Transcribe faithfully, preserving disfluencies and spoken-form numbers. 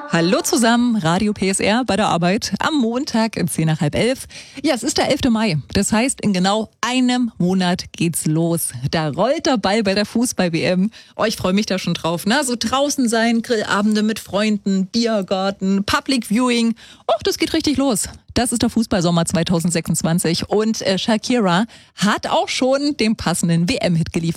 Hallo zusammen, Radio P S R bei der Arbeit am Montag in zehn nach halb elf. Ja, es ist der elfte Mai. Das heißt, in genau einem Monat geht's los. Da rollt der Ball bei der Fußball-W M. Oh, ich freue mich da schon drauf. Ne? So draußen sein, Grillabende mit Freunden, Biergarten, Public Viewing. Och, das geht richtig los. Das ist der Fußballsommer zwanzig sechsundzwanzig und äh, Shakira hat auch schon den passenden W M-Hit geliefert.